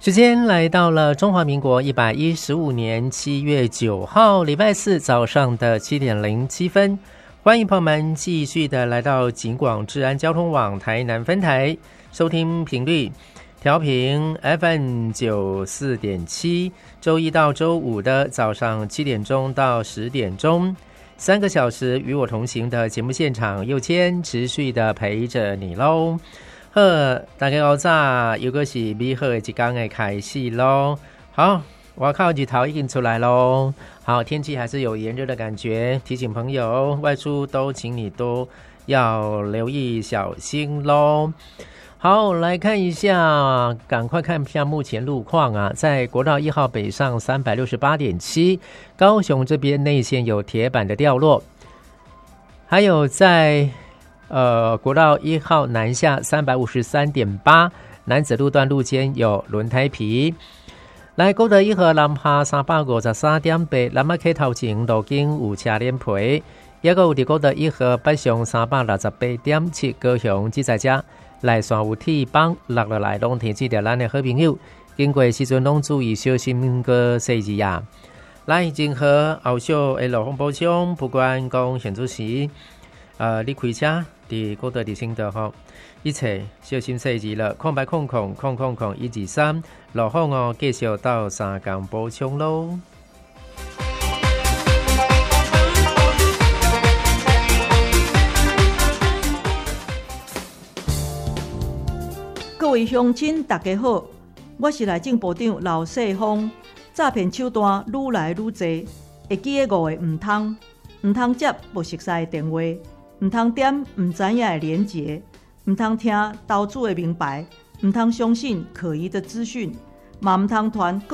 时间来到了中华民国115年7月9号礼拜四早上的7点07分，欢迎朋友们继续的来到警广治安交通网台南分台，收听频率调频 FM 94.7，周一到周五的早上7点钟到10点钟，3个小时与我同行的节目现场，佑谦持续的陪着你喽。好，大家好早，又个是美好的一天的开始咯。好，外口日头已经出来咯。好，天气还是有炎热的感觉，提醒朋友外出都请你都要留意小心咯。好，来看一下，赶快看一下目前路况啊，在国道1号北上 368.7， 高雄这边内线有铁板的掉落，还有在国道1号南下 353.8， 楠梓路段路间有轮胎皮。来高德1号南下 353.8， 南仔溪頭前路徑有車連皮，也有在高德1號北上 368.7， 高雄這在這來線有鐵板落落來，攏提醒着咱的好朋友，經過時陣攏注意小心個細節啊。來前河後小的路況補充，不管講現主時你開車在高德的新德吼，一切小心細節了，空白空空123，路況哦繼續到3港補充咯。 各位乡亲大家好，我是内政部长刘世芳。诈骗手段愈来愈多，会记得5个唔通接不熟悉的电话，唔通点唔知影的连结，唔通听投资的名牌，唔通相信可疑的资讯，嘛唔通传